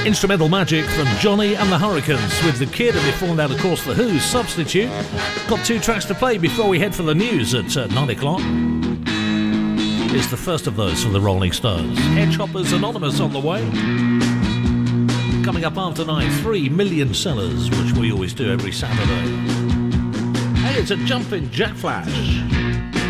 Instrumental Magic from Johnny and the Hurricanes with The Kid, and before that, of course, The Who's Substitute. Got 2 tracks to play before we head for the news at 9 o'clock. Here's the first of those from the Rolling Stones. Hedgehoppers Anonymous on the way. Coming up after 9, 3 million sellers, which we always do every Saturday. Hey, it's a jumping Jack Flash.